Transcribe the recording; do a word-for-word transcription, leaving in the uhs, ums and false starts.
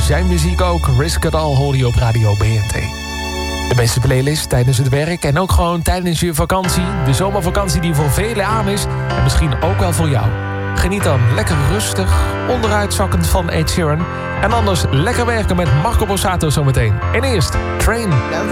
zijn muziek ook. Risk It All hoor je op Radio B N T. De beste playlist tijdens het werk en ook gewoon tijdens je vakantie. De zomervakantie die voor velen aan is en misschien ook wel voor jou. Geniet dan lekker rustig, onderuitzakkend van Ed Sheeran. En anders lekker werken met Marco Borsato zometeen. En eerst Train. La